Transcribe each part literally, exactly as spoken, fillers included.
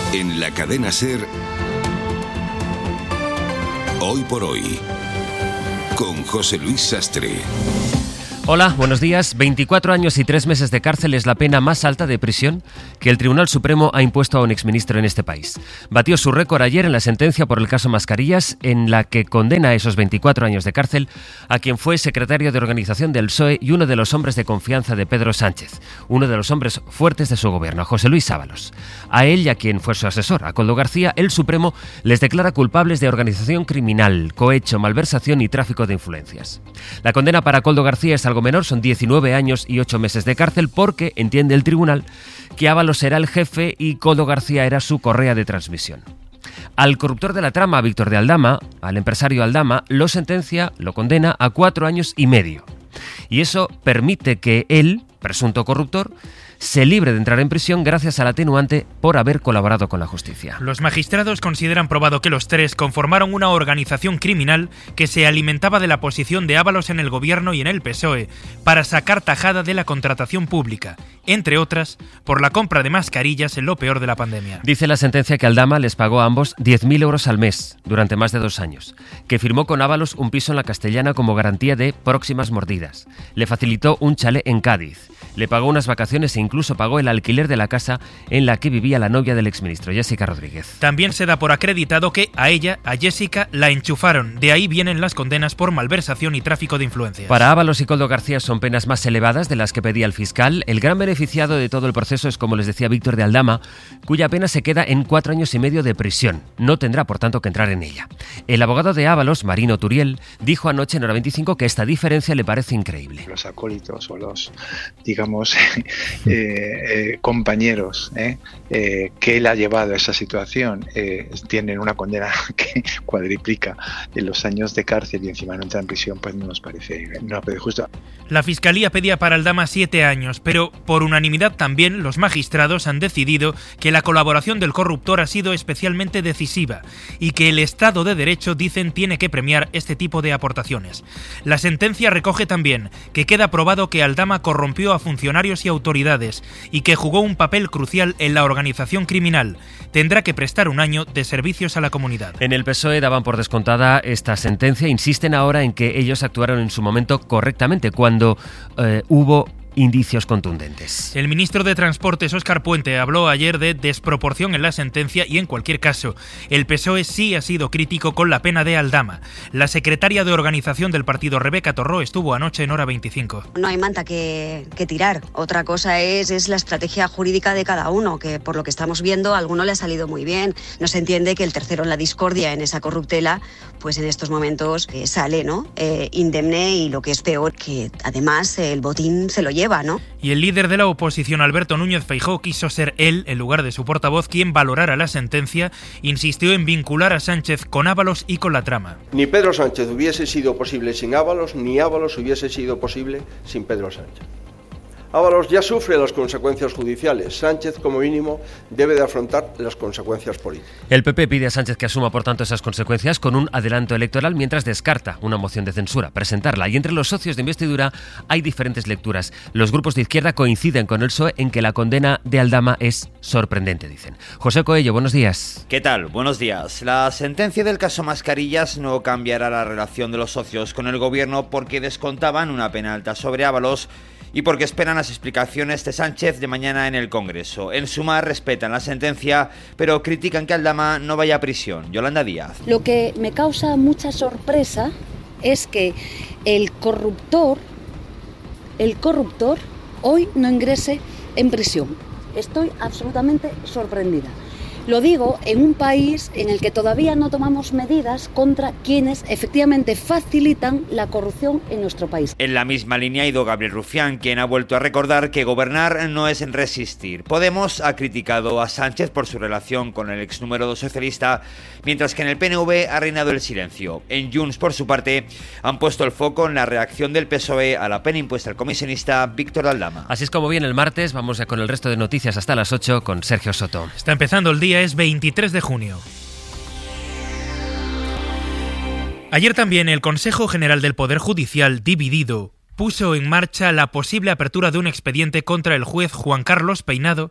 En la cadena SER, Hoy por Hoy, con José Luis Sastre. Hola, buenos días. veinticuatro años y tres meses de cárcel es la pena más alta de prisión que el Tribunal Supremo ha impuesto a un exministro en este país. Batió su récord ayer en la sentencia por el caso Mascarillas, en la que condena esos veinticuatro años de cárcel a quien fue secretario de organización del P S O E y uno de los hombres de confianza de Pedro Sánchez, uno de los hombres fuertes de su gobierno, a José Luis Ábalos. A él y a quien fue su asesor, a Koldo García, el Supremo les declara culpables de organización criminal, cohecho, malversación y tráfico de influencias. La condena para Koldo García es algo menor, son diecinueve años y ocho meses de cárcel porque, entiende el tribunal, que Ábalos era el jefe y Koldo García era su correa de transmisión. Al corruptor de la trama, Víctor de Aldama, al empresario Aldama, lo sentencia, lo condena a cuatro años y medio. Y eso permite que él, presunto corruptor, se libre de entrar en prisión gracias al atenuante por haber colaborado con la justicia. Los magistrados consideran probado que los tres conformaron una organización criminal que se alimentaba de la posición de Ábalos en el gobierno y en el P S O E para sacar tajada de la contratación pública, entre otras, por la compra de mascarillas en lo peor de la pandemia. Dice la sentencia que Aldama les pagó a ambos diez mil euros al mes durante más de dos años, que firmó con Ábalos un piso en la Castellana como garantía de próximas mordidas, le facilitó un chalet en Cádiz, le pagó unas vacaciones e incluso pagó el alquiler de la casa en la que vivía la novia del exministro, Jessica Rodríguez. También se da por acreditado que a ella, a Jessica, la enchufaron. De ahí vienen las condenas por malversación y tráfico de influencias. Para Ábalos y Koldo García son penas más elevadas de las que pedía el fiscal. El gran beneficiado de todo el proceso es, como les decía, Víctor de Aldama, cuya pena se queda en cuatro años y medio de prisión. No tendrá, por tanto, que entrar en ella. El abogado de Ábalos, Marino Turiel, dijo anoche en Hora veinticinco que esta diferencia le parece increíble. Los acólitos o los, digamos, eh, Eh, compañeros eh, eh, que él ha llevado a esa situación eh, tienen una condena que cuadriplica en los años de cárcel y encima no entra en prisión, pues no nos parece, no nos parece justo. La Fiscalía pedía para Aldama siete años, pero por unanimidad también los magistrados han decidido que la colaboración del corruptor ha sido especialmente decisiva y que el Estado de Derecho, dicen, tiene que premiar este tipo de aportaciones. La sentencia recoge también que queda probado que Aldama corrompió a funcionarios y autoridades y que jugó un papel crucial en la organización criminal. Tendrá que prestar un año de servicios a la comunidad. En el P S O E daban por descontada esta sentencia. Insisten ahora en que ellos actuaron en su momento correctamente cuando eh, hubo indicios contundentes. El ministro de Transportes, Óscar Puente, habló ayer de desproporción en la sentencia y, en cualquier caso, el P S O E sí ha sido crítico con la pena de Aldama. La secretaria de organización del partido, Rebeca Torró, estuvo anoche en Hora veinticinco. No hay manta que, que tirar. Otra cosa es, es la estrategia jurídica de cada uno, que por lo que estamos viendo a alguno le ha salido muy bien. No se entiende que el tercero en la discordia, en esa corruptela, pues en estos momentos eh, sale, ¿no? Eh, indemne y, lo que es peor, que además eh, el botín se lo lleva. ¿No? Y el líder de la oposición, Alberto Núñez Feijóo, quiso ser él, en lugar de su portavoz, quien valorara la sentencia. Insistió en vincular a Sánchez con Ábalos y con la trama. Ni Pedro Sánchez hubiese sido posible sin Ábalos, ni Ábalos hubiese sido posible sin Pedro Sánchez. Ábalos ya sufre las consecuencias judiciales. Sánchez, como mínimo, debe de afrontar las consecuencias políticas. El P P pide a Sánchez que asuma, por tanto, esas consecuencias con un adelanto electoral, mientras descarta una moción de censura, presentarla. Y entre los socios de investidura hay diferentes lecturas. Los grupos de izquierda coinciden con el P S O E en que la condena de Aldama es sorprendente, dicen. José Coello, buenos días. ¿Qué tal? Buenos días. La sentencia del caso Mascarillas no cambiará la relación de los socios con el gobierno porque descontaban una pena alta sobre Ábalos y porque esperan las explicaciones de Sánchez de mañana en el Congreso. En suma, respetan la sentencia, pero critican que Aldama no vaya a prisión. Yolanda Díaz. Lo que me causa mucha sorpresa es que el corruptor, el corruptor hoy no ingrese en prisión. Estoy absolutamente sorprendida. Lo digo en un país en el que todavía no tomamos medidas contra quienes efectivamente facilitan la corrupción en nuestro país. En la misma línea ha ido Gabriel Rufián, quien ha vuelto a recordar que gobernar no es resistir. Podemos ha criticado a Sánchez por su relación con el ex número dos socialista, mientras que en el P N V ha reinado el silencio. En Junts, por su parte, han puesto el foco en la reacción del P S O E a la pena impuesta al comisionista Víctor Aldama. Así es como viene el martes. Vamos ya con el resto de noticias hasta las ocho con Sergio Soto. Está empezando el día. Es veintitrés de junio. Ayer también el Consejo General del Poder Judicial, dividido, puso en marcha la posible apertura de un expediente contra el juez Juan Carlos Peinado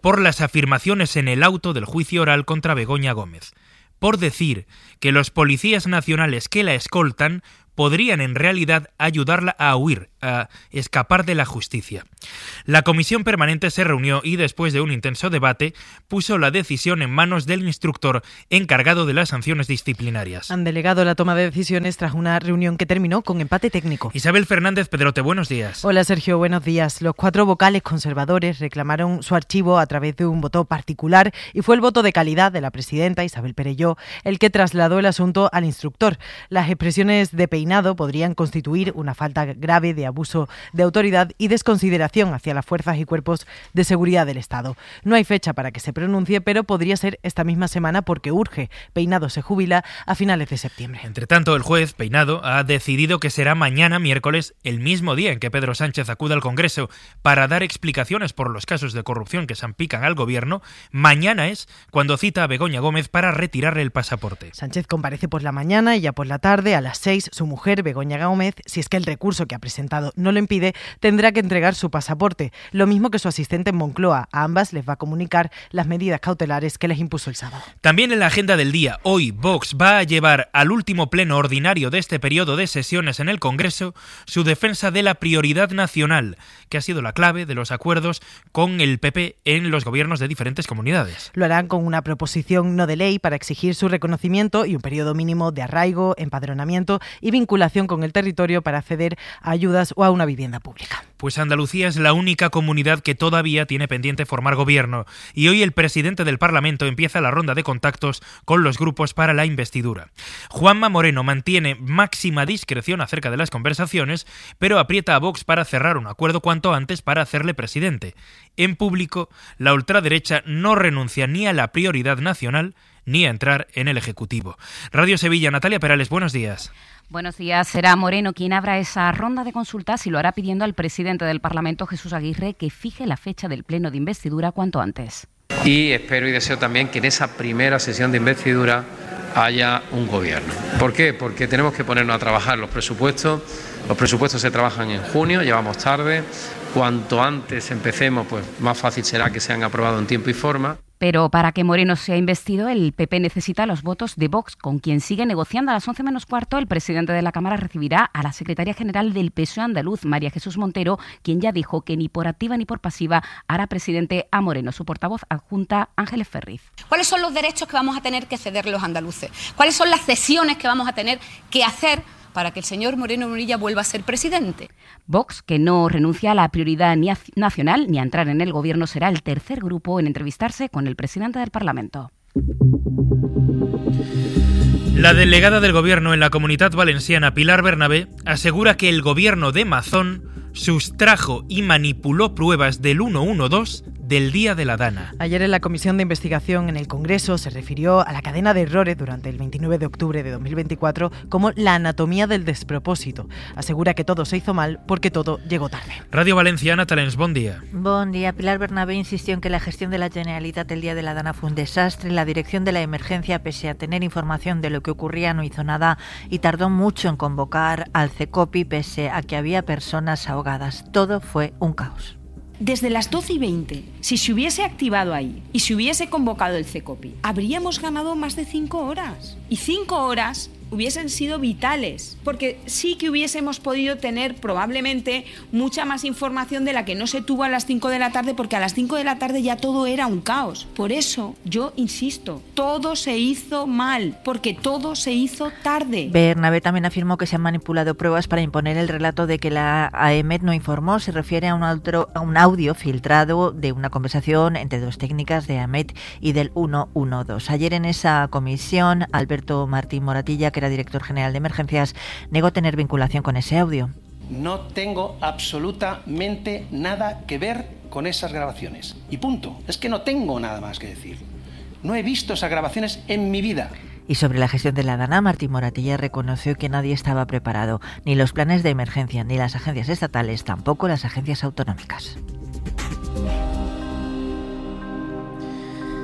por las afirmaciones en el auto del juicio oral contra Begoña Gómez, por decir que los policías nacionales que la escoltan podrían en realidad ayudarla a huir, a escapar de la justicia. La comisión permanente se reunió y, después de un intenso debate, puso la decisión en manos del instructor encargado de las sanciones disciplinarias. Han delegado la toma de decisiones tras una reunión que terminó con empate técnico. Isabel Fernández Pedrote, buenos días. Hola Sergio, buenos días. Los cuatro vocales conservadores reclamaron su archivo a través de un voto particular y fue el voto de calidad de la presidenta Isabel Perelló el que trasladó el asunto al instructor. Las expresiones de Peinado podrían constituir una falta grave de abuso de autoridad y desconsideración hacia las fuerzas y cuerpos de seguridad del Estado. No hay fecha para que se pronuncie, pero podría ser esta misma semana porque urge. Peinado se jubila a finales de septiembre. Entre tanto, el juez Peinado ha decidido que será mañana, miércoles, el mismo día en que Pedro Sánchez acuda al Congreso para dar explicaciones por los casos de corrupción que salpican al Gobierno. Mañana es cuando cita a Begoña Gómez para retirarle el pasaporte. Sánchez comparece por la mañana y ya por la tarde, a las seis, su mujer, Begoña Gómez, si es que el recurso que ha presentado no lo impide, tendrá que entregar su pasaporte, lo mismo que su asistente en Moncloa. A ambas les va a comunicar las medidas cautelares que les impuso el sábado. También en la agenda del día, hoy Vox va a llevar al último pleno ordinario de este periodo de sesiones en el Congreso su defensa de la prioridad nacional, que ha sido la clave de los acuerdos con el P P en los gobiernos de diferentes comunidades. Lo harán con una proposición no de ley para exigir su reconocimiento y un periodo mínimo de arraigo, empadronamiento y vinculación con el territorio para acceder a ayudas o a una vivienda pública. Pues Andalucía es la única comunidad que todavía tiene pendiente formar gobierno y hoy el presidente del Parlamento empieza la ronda de contactos con los grupos para la investidura. Juanma Moreno mantiene máxima discreción acerca de las conversaciones, pero aprieta a Vox para cerrar un acuerdo cuanto antes para hacerle presidente. En público, la ultraderecha no renuncia ni a la prioridad nacional ni a entrar en el Ejecutivo. Radio Sevilla, Natalia Perales, buenos días. Buenos días. Será Moreno quien abra esa ronda de consultas y lo hará pidiendo al presidente del Parlamento, Jesús Aguirre, que fije la fecha del pleno de investidura cuanto antes. Y espero y deseo también que en esa primera sesión de investidura haya un gobierno. ¿Por qué? Porque tenemos que ponernos a trabajar los presupuestos. Los presupuestos se trabajan en junio, llevamos tarde. Cuanto antes empecemos, pues más fácil será que sean aprobados en tiempo y forma. Pero para que Moreno sea investido, el P P necesita los votos de Vox, con quien sigue negociando. A las once menos cuarto, el presidente de la Cámara recibirá a la secretaria general del P S O E andaluz, María Jesús Montero, quien ya dijo que ni por activa ni por pasiva hará presidente a Moreno. Su portavoz adjunta, Ángeles Ferriz. ¿Cuáles son los derechos que vamos a tener que ceder los andaluces? ¿Cuáles son las cesiones que vamos a tener que hacer para que el señor Moreno Morilla vuelva a ser presidente? Vox, que no renuncia a la prioridad ni a nacional ni a entrar en el gobierno, será el tercer grupo en entrevistarse con el presidente del Parlamento. La delegada del Gobierno en la Comunitat Valenciana, Pilar Bernabé, asegura que el gobierno de Mazón sustrajo y manipuló pruebas del ciento doce del Día de la Dana. Ayer en la Comisión de Investigación en el Congreso se refirió a la cadena de errores durante el veintinueve de octubre de dos mil veinticuatro como la anatomía del despropósito. Asegura que todo se hizo mal porque todo llegó tarde. Radio Valenciana, Talens, buen día. Buen día. Pilar Bernabé insistió en que la gestión de la Generalitat el Día de la Dana fue un desastre. La dirección de la emergencia, pese a tener información de lo que ocurría, no hizo nada y tardó mucho en convocar al CECOPI, pese a que había personas ahogadas. Todo fue un caos. Desde las doce y veinte, si se hubiese activado ahí y se hubiese convocado el CECOPI, habríamos ganado más de cinco horas. Y cinco horas hubiesen sido vitales, porque sí que hubiésemos podido tener probablemente mucha más información de la que no se tuvo a las cinco de la tarde, porque a las cinco de la tarde ya todo era un caos. Por eso, yo insisto, todo se hizo mal, porque todo se hizo tarde. Bernabé también afirmó que se han manipulado pruebas para imponer el relato de que la AEMET no informó. Se refiere a un, otro, a un audio filtrado de una conversación entre dos técnicas de AEMET y del ciento doce. Ayer en esa comisión, Alberto Martín Moratilla, que era director general de emergencias, negó tener vinculación con ese audio. No tengo absolutamente nada que ver con esas grabaciones. Y punto. Es que no tengo nada más que decir. No he visto esas grabaciones en mi vida. Y sobre la gestión de la Dana, Martín Moratilla reconoció que nadie estaba preparado, ni los planes de emergencia, ni las agencias estatales, tampoco las agencias autonómicas.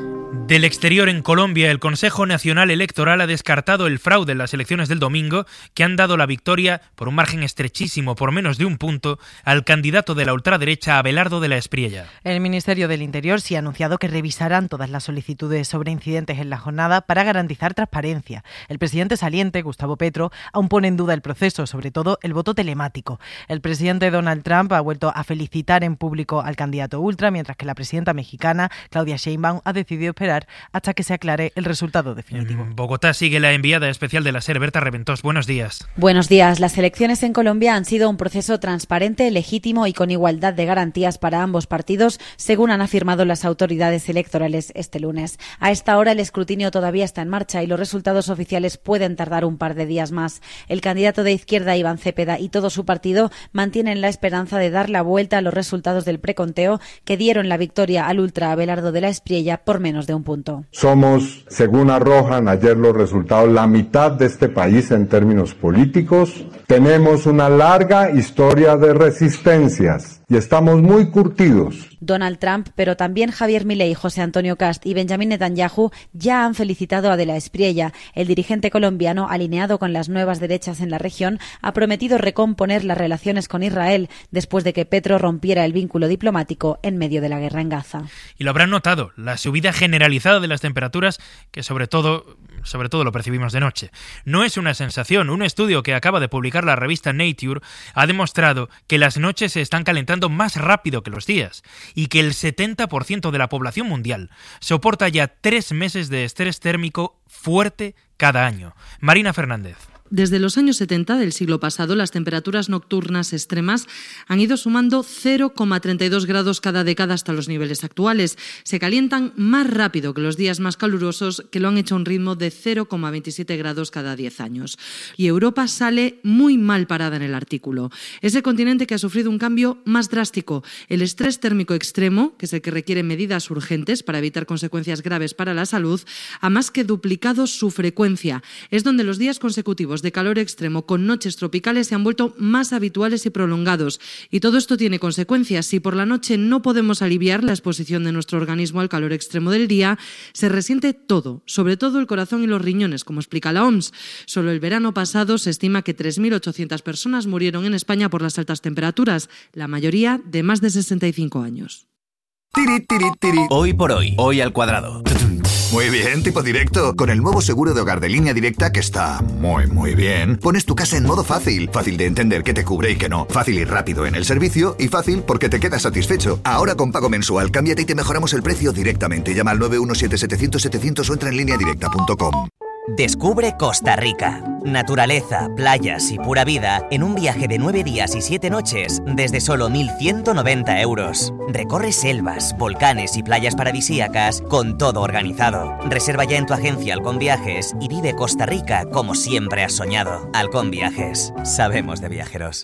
Del exterior, en Colombia, el Consejo Nacional Electoral ha descartado el fraude en las elecciones del domingo, que han dado la victoria por un margen estrechísimo, por menos de un punto, al candidato de la ultraderecha Abelardo de la Espriella. El Ministerio del Interior sí ha anunciado que revisarán todas las solicitudes sobre incidentes en la jornada para garantizar transparencia. El presidente saliente, Gustavo Petro, aún pone en duda el proceso, sobre todo el voto telemático. El presidente Donald Trump ha vuelto a felicitar en público al candidato ultra, mientras que la presidenta mexicana, Claudia Sheinbaum, ha decidido esperar hasta que se aclare el resultado definitivo. En Bogotá sigue la enviada especial de la SER, Berta Reventós. Buenos días. Buenos días. Las elecciones en Colombia han sido un proceso transparente, legítimo y con igualdad de garantías para ambos partidos, según han afirmado las autoridades electorales este lunes. A esta hora el escrutinio todavía está en marcha y los resultados oficiales pueden tardar un par de días más. El candidato de izquierda, Iván Cepeda, y todo su partido mantienen la esperanza de dar la vuelta a los resultados del preconteo que dieron la victoria al ultra Abelardo de la Espriella por menos de un punto. Somos, según arrojan ayer los resultados, la mitad de este país en términos políticos. Tenemos una larga historia de resistencias y estamos muy curtidos. Donald Trump, pero también Javier Milei, José Antonio Cast y Benjamín Netanyahu ya han felicitado a de la Espriella. El dirigente colombiano, alineado con las nuevas derechas en la región, ha prometido recomponer las relaciones con Israel después de que Petro rompiera el vínculo diplomático en medio de la guerra en Gaza. Y lo habrán notado, la subida generalizada de las temperaturas, que sobre todo, sobre todo lo percibimos de noche. No es una sensación. Un estudio que acaba de publicar la revista Nature ha demostrado que las noches se están calentando más rápido que los días y que el setenta por ciento de la población mundial soporta ya tres meses de estrés térmico fuerte cada año. Marina Fernández. Desde los años setenta del siglo pasado, las temperaturas nocturnas extremas han ido sumando cero coma treinta y dos grados cada década hasta los niveles actuales. Se calientan más rápido que los días más calurosos, que lo han hecho a un ritmo de cero coma veintisiete grados cada diez años. Y Europa sale muy mal parada en el artículo. Es el continente que ha sufrido un cambio más drástico. El estrés térmico extremo, que es el que requiere medidas urgentes para evitar consecuencias graves para la salud, ha más que duplicado su frecuencia. Es donde los días consecutivos de calor extremo con noches tropicales se han vuelto más habituales y prolongados. Y todo esto tiene consecuencias. Si por la noche no podemos aliviar la exposición de nuestro organismo al calor extremo del día, se resiente todo, sobre todo el corazón y los riñones, como explica la O M S. Solo el verano pasado se estima que tres mil ochocientas personas murieron en España por las altas temperaturas, la mayoría de más de sesenta y cinco años. Tiri, tiri, tiri. Hoy por hoy, hoy al cuadrado. Muy bien, tipo directo. Con el nuevo seguro de hogar de Línea Directa, que está muy, muy bien, pones tu casa en modo fácil. Fácil de entender qué te cubre y qué no. Fácil y rápido en el servicio y fácil porque te quedas satisfecho. Ahora con pago mensual, cámbiate y te mejoramos el precio directamente. Llama al nueve uno siete setecientos setecientos o entra en línea directa punto com. Descubre Costa Rica. Naturaleza, playas y pura vida en un viaje de nueve días y siete noches desde solo mil ciento noventa euros. Recorre selvas, volcanes y playas paradisíacas con todo organizado. Reserva ya en tu agencia Halcón Viajes y vive Costa Rica como siempre has soñado. Halcón Viajes. Sabemos de viajeros.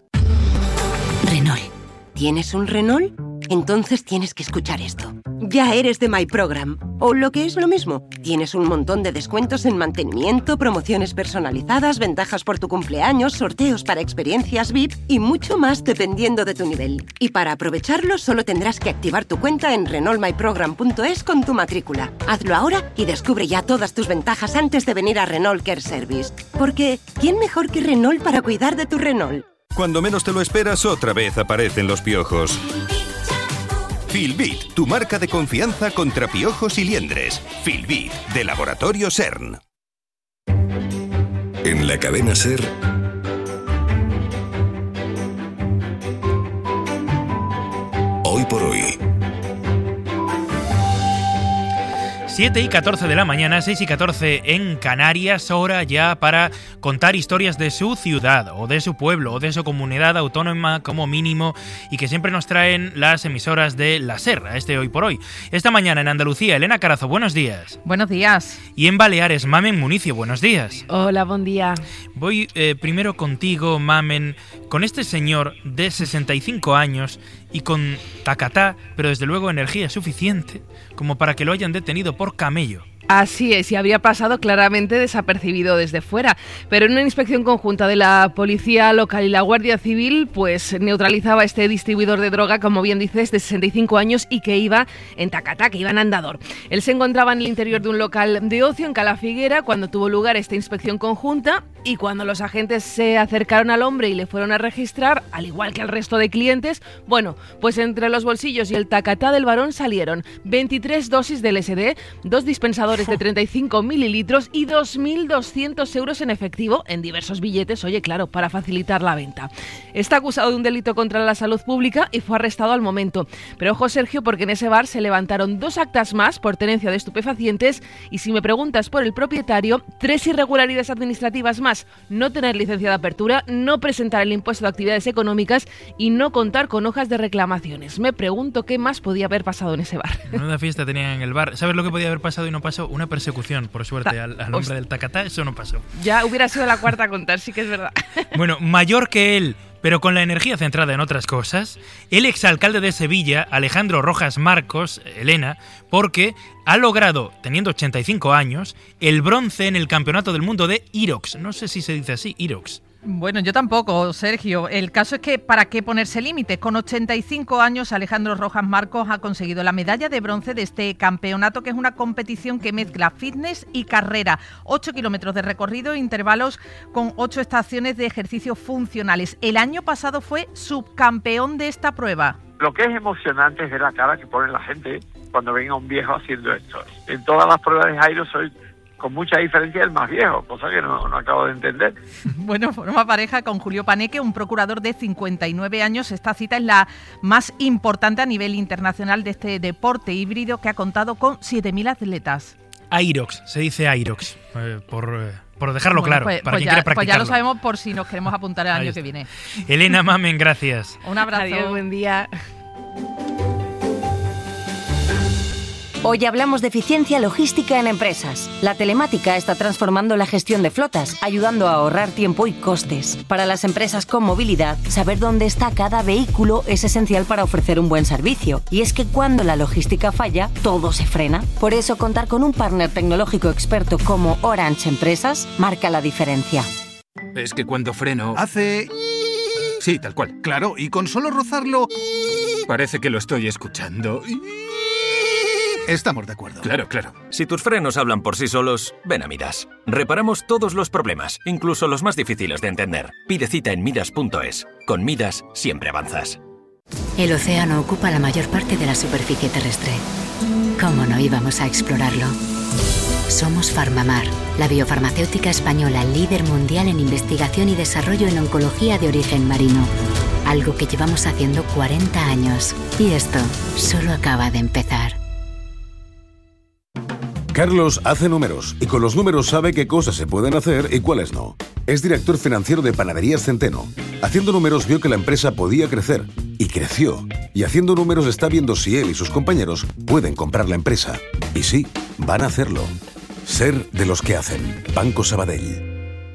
Renault. ¿Tienes un Renault? Entonces tienes que escuchar esto. Ya eres de My Program. O lo que es lo mismo, tienes un montón de descuentos en mantenimiento, promociones personalizadas, ventajas por tu cumpleaños, sorteos para experiencias V I P y mucho más dependiendo de tu nivel. Y para aprovecharlo solo tendrás que activar tu cuenta en Renault My Program punto es con tu matrícula. Hazlo ahora y descubre ya todas tus ventajas antes de venir a Renault Care Service. Porque, ¿quién mejor que Renault para cuidar de tu Renault? Cuando menos te lo esperas, otra vez aparecen los piojos. Filbit, tu marca de confianza contra piojos y liendres. Filbit, de Laboratorio SERN. En la cadena SER, Hoy por Hoy. siete y catorce de la mañana, seis y catorce en Canarias, hora ya para contar historias de su ciudad o de su pueblo o de su comunidad autónoma como mínimo y que siempre nos traen las emisoras de la SER, a este Hoy por Hoy. Esta mañana en Andalucía, Elena Carazo, buenos días. Buenos días. Y en Baleares, Mamen Municio, buenos días. Hola, buen día. Voy eh, primero contigo, Mamen, con este señor de sesenta y cinco años y con tacatá, pero desde luego energía suficiente como para que lo hayan detenido por camello Así es, y habría pasado claramente desapercibido desde fuera. Pero en una inspección conjunta de la Policía Local y la Guardia Civil, pues neutralizaba este distribuidor de droga, como bien dices, de sesenta y cinco años y que iba en tacatá, que iba en andador. Él se encontraba en el interior de un local de ocio en Calafiguera cuando tuvo lugar esta inspección conjunta, y cuando los agentes se acercaron al hombre y le fueron a registrar, al igual que al resto de clientes, bueno, pues entre los bolsillos y el tacatá del varón salieron veintitrés dosis de L S D, dos dispensadores de treinta y cinco mililitros y dos mil doscientos euros en efectivo en diversos billetes, oye, claro, para facilitar la venta. Está acusado de un delito contra la salud pública y fue arrestado al momento. Pero ojo, Sergio, porque en ese bar se levantaron dos actas más por tenencia de estupefacientes y, si me preguntas por el propietario, tres irregularidades administrativas más: no tener licencia de apertura, no presentar el impuesto de actividades económicas y no contar con hojas de reclamaciones. Me pregunto qué más podía haber pasado en ese bar. Una fiesta tenían en el bar. ¿Sabes lo que podía haber pasado y no pasó? Una persecución, por suerte, al, al hombre del tacatá. Eso no pasó. Ya hubiera sido la cuarta a contar, sí que es verdad. Bueno, mayor que él, pero con la energía centrada en otras cosas, el exalcalde de Sevilla, Alejandro Rojas Marcos, Elena, porque ha logrado, teniendo ochenta y cinco años, el bronce en el Campeonato del Mundo de Irox. No sé si se dice así, Irox. Bueno, yo tampoco, Sergio. El caso es que, ¿para qué ponerse límites? Con ochenta y cinco años, Alejandro Rojas Marcos ha conseguido la medalla de bronce de este campeonato, que es una competición que mezcla fitness y carrera. Ocho kilómetros de recorrido, intervalos con ocho estaciones de ejercicios funcionales. El año pasado fue subcampeón de esta prueba. Lo que es emocionante es ver la cara que pone la gente cuando ven a un viejo haciendo esto. En todas las pruebas de Jairo soy, con mucha diferencia, el más viejo, cosa que no, no acabo de entender. Bueno, forma pareja con Julio Paneque, un procurador de cincuenta y nueve años. Esta cita es la más importante a nivel internacional de este deporte híbrido, que ha contado con siete mil atletas. Airox, se dice Airox, eh, por, eh, por dejarlo Bueno, claro, pues, para pues quien ya, quiera practicarlo. Pues ya lo sabemos por si nos queremos apuntar el Ahí año está. que viene. Elena Mamen, gracias. Un abrazo. Adiós, buen día. Hoy hablamos de eficiencia logística en empresas. La telemática está transformando la gestión de flotas, ayudando a ahorrar tiempo y costes. Para las empresas con movilidad, saber dónde está cada vehículo es esencial para ofrecer un buen servicio. Y es que cuando la logística falla, todo se frena. Por eso, contar con un partner tecnológico experto como Orange Empresas marca la diferencia. Es que cuando freno... Hace... Sí, tal cual. Claro, y con solo rozarlo... Parece que lo estoy escuchando. Estamos de acuerdo. Claro, claro. Si tus frenos hablan por sí solos, ven a Midas. Reparamos todos los problemas, incluso los más difíciles de entender. Pide cita en midas punto es. Con Midas siempre avanzas. El océano ocupa la mayor parte de la superficie terrestre. ¿Cómo no íbamos a explorarlo? Somos Farmamar, la biofarmacéutica española líder mundial en investigación y desarrollo en oncología de origen marino. Algo que llevamos haciendo cuarenta años. Y esto solo acaba de empezar. Carlos hace números y con los números sabe qué cosas se pueden hacer y cuáles no. Es director financiero de Panaderías Centeno. Haciendo números vio que la empresa podía crecer y creció. Y haciendo números está viendo si él y sus compañeros pueden comprar la empresa. Y sí, van a hacerlo. Ser de los que hacen. Banco Sabadell.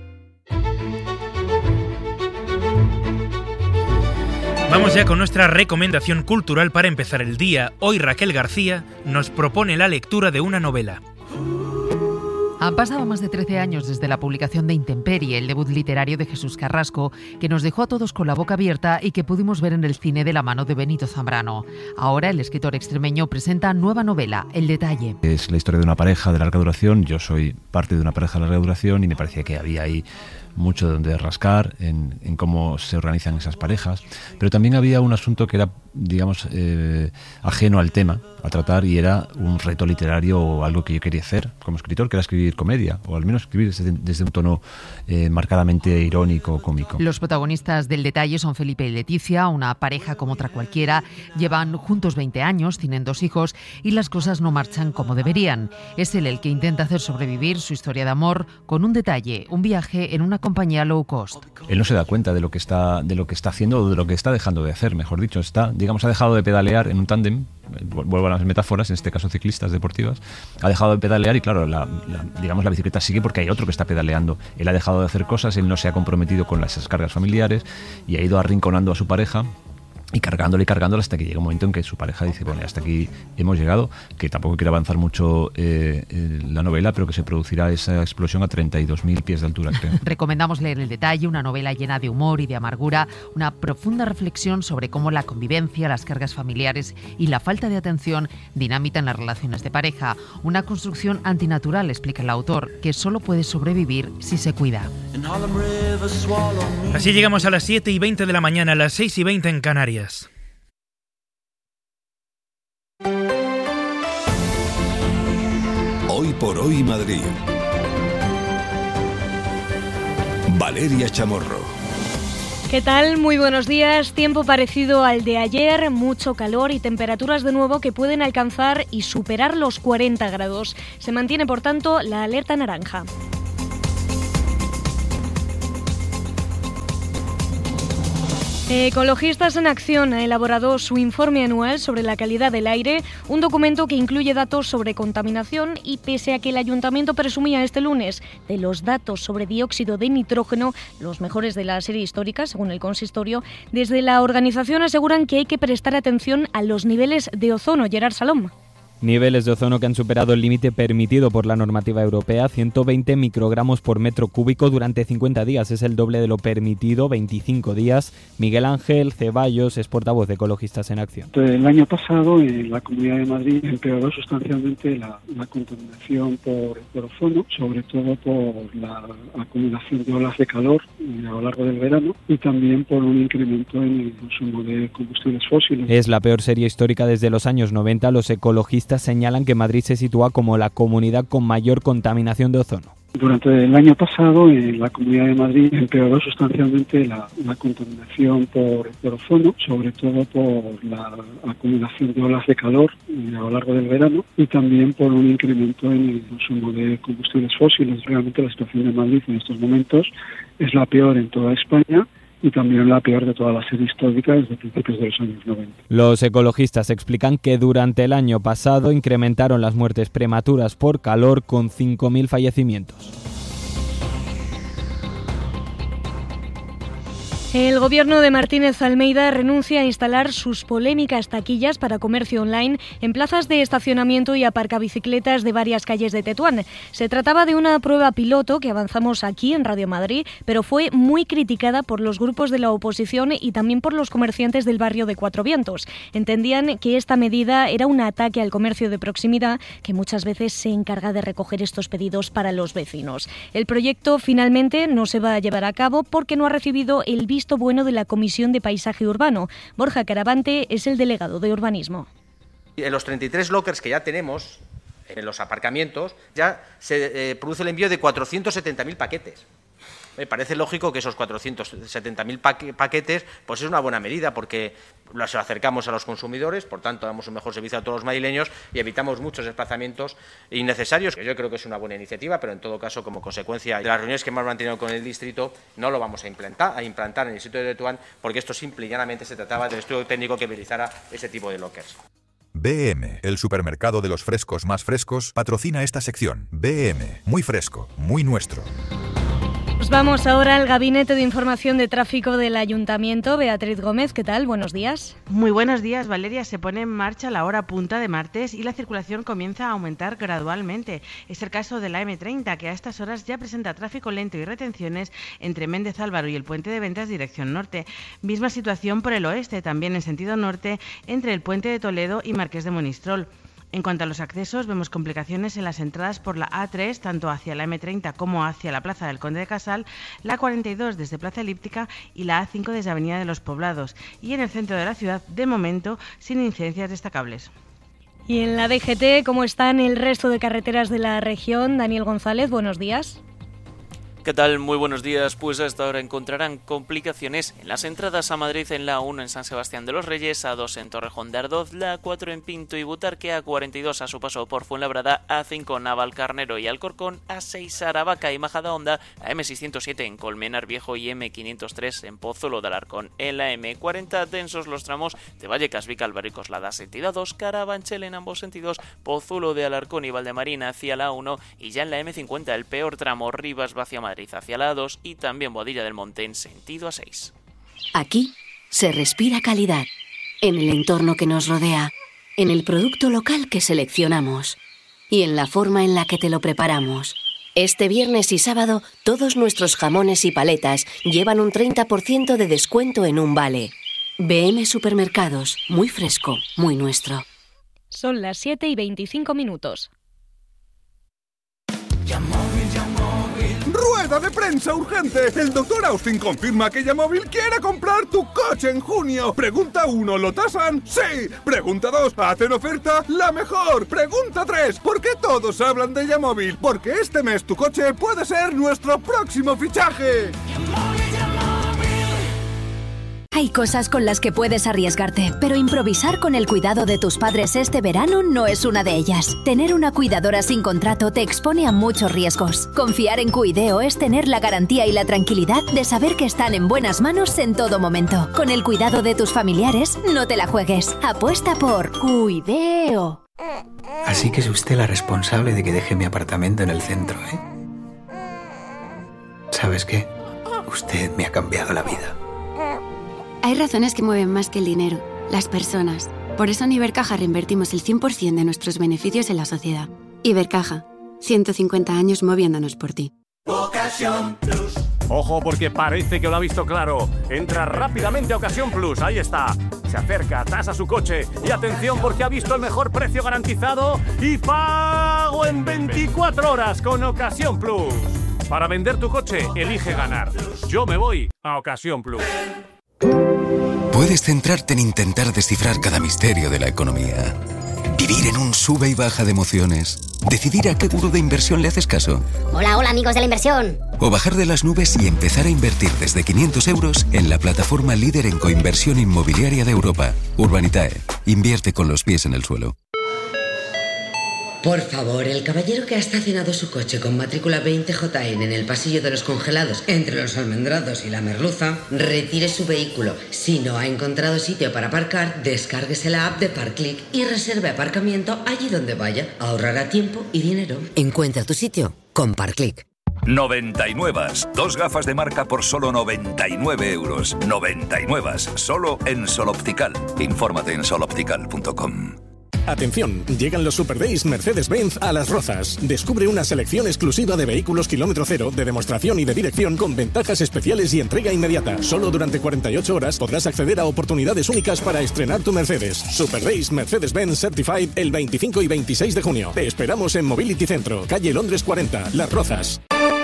Vamos ya con nuestra recomendación cultural para empezar el día. Hoy Raquel García nos propone la lectura de una novela. Han pasado más de trece años desde la publicación de Intemperie, el debut literario de Jesús Carrasco, que nos dejó a todos con la boca abierta y que pudimos ver en el cine de la mano de Benito Zambrano. Ahora el escritor extremeño presenta nueva novela, El detalle. Es la historia de una pareja de larga duración. Yo soy parte de una pareja de larga duración y me parecía que había ahí mucho donde rascar en, en cómo se organizan esas parejas, pero también había un asunto que era, digamos, eh, ajeno al tema a tratar, y era un reto literario o algo que yo quería hacer como escritor, que era escribir comedia, o al menos escribir desde, desde un tono eh, marcadamente irónico, cómico. Los protagonistas del detalle son Felipe y Leticia, una pareja como otra cualquiera. Llevan juntos veinte años, tienen dos hijos y las cosas no marchan como deberían. Es él el que intenta hacer sobrevivir su historia de amor con un detalle, un viaje en una compañía low cost. Él no se da cuenta de lo que está de lo que está haciendo o de lo que está dejando de hacer, mejor dicho. Está, digamos, ha dejado de pedalear en un tándem, vuelvo a las metáforas, en este caso ciclistas deportivas, ha dejado de pedalear y claro, la, la, digamos la bicicleta sigue porque hay otro que está pedaleando. Él ha dejado de hacer cosas, él no se ha comprometido con las cargas familiares y ha ido arrinconando a su pareja y cargándole y cargándole hasta que llega un momento en que su pareja dice, bueno, hasta aquí hemos llegado, que tampoco quiere avanzar mucho eh, eh, la novela, pero que se producirá esa explosión a treinta y dos mil pies de altura, creo. Recomendamos leer El detalle, una novela llena de humor y de amargura, una profunda reflexión sobre cómo la convivencia, las cargas familiares y la falta de atención dinamitan las relaciones de pareja. Una construcción antinatural, explica el autor, que solo puede sobrevivir si se cuida. Así llegamos a las siete y veinte de la mañana, a las seis y veinte en Canarias. Hoy por hoy Madrid. Valeria Chamorro. ¿Qué tal? Muy buenos días. Tiempo parecido al de ayer, mucho calor y temperaturas de nuevo que pueden alcanzar y superar los cuarenta grados. Se mantiene, por tanto, la alerta naranja. Ecologistas en Acción ha elaborado su informe anual sobre la calidad del aire, un documento que incluye datos sobre contaminación y pese a que el Ayuntamiento presumía este lunes de los datos sobre dióxido de nitrógeno, los mejores de la serie histórica, según el consistorio, desde la organización aseguran que hay que prestar atención a los niveles de ozono. Gerard Salom. Niveles de ozono que han superado el límite permitido por la normativa europea, ciento veinte microgramos por metro cúbico durante cincuenta días. Es el doble de lo permitido, veinticinco días. Miguel Ángel Ceballos es portavoz de Ecologistas en Acción. El año pasado, en la Comunidad de Madrid empeoró sustancialmente la, la contaminación por, por ozono, sobre todo por la acumulación de olas de calor a lo largo del verano y también por un incremento en el consumo de combustibles fósiles. Es la peor serie histórica desde los años noventa. Los ecologistas señalan que Madrid se sitúa como la comunidad con mayor contaminación de ozono. Durante el año pasado, en la Comunidad de Madrid empeoró sustancialmente la, la contaminación por, por ozono, sobre todo por la acumulación de olas de calor a lo largo del verano y también por un incremento en el consumo de combustibles fósiles. Realmente la situación de Madrid en estos momentos es la peor en toda España y también la peor de toda la serie histórica desde principios de los años noventa. Los ecologistas explican que durante el año pasado incrementaron las muertes prematuras por calor con cinco mil fallecimientos. El gobierno de Martínez Almeida renuncia a instalar sus polémicas taquillas para comercio online en plazas de estacionamiento y aparcabicicletas de varias calles de Tetuán. Se trataba de una prueba piloto que avanzamos aquí en Radio Madrid, pero fue muy criticada por los grupos de la oposición y también por los comerciantes del barrio de Cuatro Vientos. Entendían que esta medida era un ataque al comercio de proximidad que muchas veces se encarga de recoger estos pedidos para los vecinos. El proyecto finalmente no se va a llevar a cabo porque no ha recibido el visto bueno de la Comisión de Paisaje Urbano. Borja Caravante es el delegado de Urbanismo. En los treinta y tres lockers que ya tenemos, en los aparcamientos, ya se eh, produce el envío de cuatrocientos setenta mil paquetes. Me parece lógico que esos cuatrocientos setenta mil paquetes pues es una buena medida porque los acercamos a los consumidores, por tanto damos un mejor servicio a todos los madrileños y evitamos muchos desplazamientos innecesarios, que yo creo que es una buena iniciativa, pero en todo caso, como consecuencia de las reuniones que hemos mantenido con el distrito, no lo vamos a implantar, a implantar en el distrito de Tetuán, porque esto simple y llanamente se trataba del estudio técnico que realizara ese tipo de lockers. B M, el supermercado de los frescos más frescos, patrocina esta sección. B M, muy fresco, muy nuestro. Nos vamos ahora al Gabinete de Información de Tráfico del Ayuntamiento. Beatriz Gómez, ¿qué tal? Buenos días. Muy buenos días, Valeria. Se pone en marcha la hora punta de martes y la circulación comienza a aumentar gradualmente. Es el caso de la eme treinta, que a estas horas ya presenta tráfico lento y retenciones entre Méndez Álvaro y el Puente de Ventas dirección norte. Misma situación por el oeste, también en sentido norte, entre el Puente de Toledo y Marqués de Monistrol. En cuanto a los accesos, vemos complicaciones en las entradas por la A tres, tanto hacia la eme treinta como hacia la Plaza del Conde de Casal, la cuarenta y dos desde Plaza Elíptica y la A cinco desde Avenida de los Poblados. Y en el centro de la ciudad, de momento, sin incidencias destacables. Y en la D G T, ¿cómo están el resto de carreteras de la región? Daniel González, buenos días. ¿Qué tal? Muy buenos días. Pues hasta ahora encontrarán complicaciones en las entradas a Madrid en la A uno en San Sebastián de los Reyes, A dos en Torrejón de Ardoz, la A cuatro en Pinto y Butarque, A cuarenta y dos a su paso por Fuenlabrada, A cinco Navalcarnero y Alcorcón, A seis Aravaca y Majadahonda, a eme seiscientos siete en Colmenar Viejo y eme quinientos tres en Pozuelo de Alarcón. En la eme cuarenta densos los tramos de Vallecas, Vicálvaro y Coslada sentido A dos, Carabanchel en ambos sentidos, Pozuelo de Alarcón y Valdemarina hacia la A uno y ya en la eme cincuenta el peor tramo Rivas hacia Madrid hacia la A dos y también Boadilla del Monte en sentido A seis. Aquí se respira calidad. en el entorno que nos rodea, en el producto local que seleccionamos y en la forma en la que te lo preparamos. Este viernes y sábado, todos nuestros jamones y paletas llevan un treinta por ciento de descuento en un vale. B M Supermercados, muy fresco, muy nuestro. Son las siete y veinticinco minutos. ¡Rueda de prensa urgente! El doctor Austin confirma que Yamóvil quiere comprar tu coche en junio. Pregunta uno, ¿lo tasan? ¡Sí! Pregunta dos, ¿hacen oferta? ¡La mejor! Pregunta tres, ¿por qué todos hablan de Yamóvil? Porque este mes tu coche puede ser nuestro próximo fichaje. Hay cosas con las que puedes arriesgarte, pero improvisar con el cuidado de tus padres este verano no es una de ellas. Tener una cuidadora sin contrato te expone a muchos riesgos. Confiar en Cuideo es tener la garantía y la tranquilidad de saber que están en buenas manos en todo momento. Con el cuidado de tus familiares, no te la juegues. Apuesta por Cuideo. Así que es usted la responsable de que deje mi apartamento en el centro, ¿eh? ¿Sabes qué? Usted me ha cambiado la vida. Hay razones que mueven más que el dinero, las personas. Por eso en Ibercaja reinvertimos el cien por ciento de nuestros beneficios en la sociedad. Ibercaja, ciento cincuenta años moviéndonos por ti. Ocasión Plus. Ojo, porque parece que lo ha visto claro. Entra rápidamente a Ocasión Plus, ahí está. Se acerca, tasa su coche y atención porque ha visto el mejor precio garantizado y pago en veinticuatro horas con Ocasión Plus. Para vender tu coche, elige ganar. Yo me voy a Ocasión Plus. Puedes centrarte en intentar descifrar cada misterio de la economía. Vivir en un sube y baja de emociones. Decidir a qué gurú de inversión le haces caso. Hola, hola amigos de la inversión. O bajar de las nubes y empezar a invertir desde quinientos euros en la plataforma líder en coinversión inmobiliaria de Europa. Urbanitae. Invierte con los pies en el suelo. Por favor, el caballero que ha estacionado su coche con matrícula veinte J N en el pasillo de los congelados entre los almendrados y la merluza, retire su vehículo. Si no ha encontrado sitio para aparcar, descárguese la app de Parkclick y reserve aparcamiento allí donde vaya. Ahorrará tiempo y dinero. Encuentra tu sitio con Parkclick. noventa y nueve. Dos gafas de marca por solo noventa y nueve euros. noventa y nueve. Solo en Sol Optical. Infórmate en sol optical punto com. Atención, llegan los Super Days Mercedes-Benz a Las Rozas. Descubre una selección exclusiva de vehículos kilómetro cero, de demostración y de dirección con ventajas especiales y entrega inmediata. Solo durante cuarenta y ocho horas podrás acceder a oportunidades únicas para estrenar tu Mercedes. Super Days Mercedes-Benz Certified el veinticinco y veintiséis de junio. Te esperamos en Mobility Centro, calle Londres cuarenta, Las Rozas.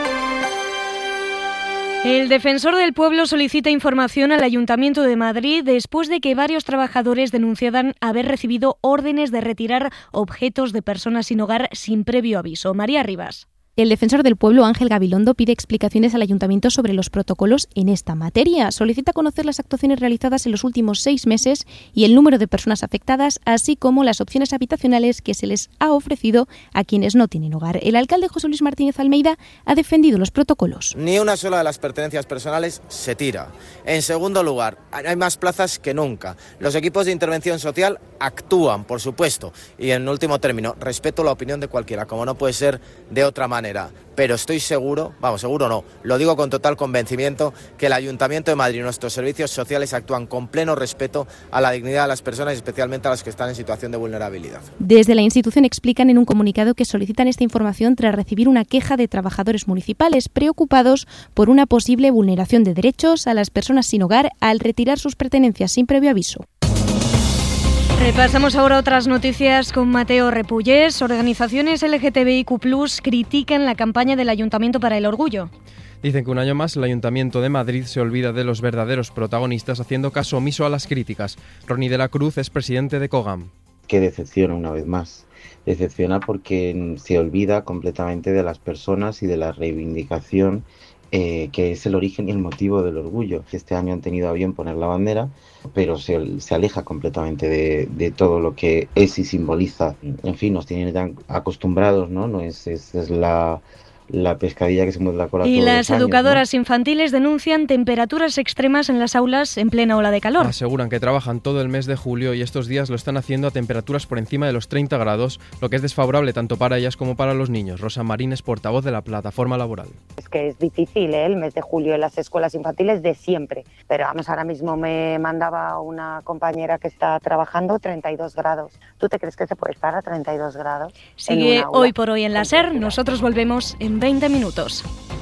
El defensor del pueblo solicita información al Ayuntamiento de Madrid después de que varios trabajadores denunciaran haber recibido órdenes de retirar objetos de personas sin hogar sin previo aviso. María Rivas. El defensor del pueblo, Ángel Gabilondo, pide explicaciones al Ayuntamiento sobre los protocolos en esta materia. Solicita conocer las actuaciones realizadas en los últimos seis meses y el número de personas afectadas, así como las opciones habitacionales que se les ha ofrecido a quienes no tienen hogar. El alcalde José Luis Martínez Almeida ha defendido los protocolos. Ni una sola de las pertenencias personales se tira. En segundo lugar, hay más plazas que nunca. Los equipos de intervención social actúan, por supuesto. Y en último término, respeto la opinión de cualquiera, como no puede ser de otra manera. Pero estoy seguro, vamos, seguro no, lo digo con total convencimiento, que el Ayuntamiento de Madrid y nuestros servicios sociales actúan con pleno respeto a la dignidad de las personas, especialmente a las que están en situación de vulnerabilidad. Desde la institución explican en un comunicado que solicitan esta información tras recibir una queja de trabajadores municipales preocupados por una posible vulneración de derechos a las personas sin hogar al retirar sus pertenencias sin previo aviso. Repasamos ahora otras noticias con Mateo Repullés. Organizaciones L G T B I Q plus, critican la campaña del Ayuntamiento para el Orgullo. Dicen que un año más el Ayuntamiento de Madrid se olvida de los verdaderos protagonistas haciendo caso omiso a las críticas. Ronnie de la Cruz es presidente de COGAM. Qué decepciona una vez más. Decepciona porque se olvida completamente de las personas y de la reivindicación Eh, que es el origen y el motivo del orgullo. Este año han tenido a bien poner la bandera, pero se, se aleja completamente de, de todo lo que es y simboliza. En fin, nos tienen tan acostumbrados, ¿no? No es, es, es la la pescadilla que se muerde la cola Y todos las los años, educadoras ¿no? infantiles denuncian temperaturas extremas en las aulas en plena ola de calor. Aseguran que trabajan todo el mes de julio y estos días lo están haciendo a temperaturas por encima de los treinta grados, lo que es desfavorable tanto para ellas como para los niños. Rosa Marín es portavoz de la plataforma laboral. Es que es difícil, ¿eh? El mes de julio en las escuelas infantiles de siempre, pero vamos, ahora mismo me mandaba una compañera que está trabajando treinta y dos grados. ¿Tú te crees que se puede estar a treinta y dos grados? Sigue Hoy por Hoy en la SER, nosotros volvemos en veinte minutos.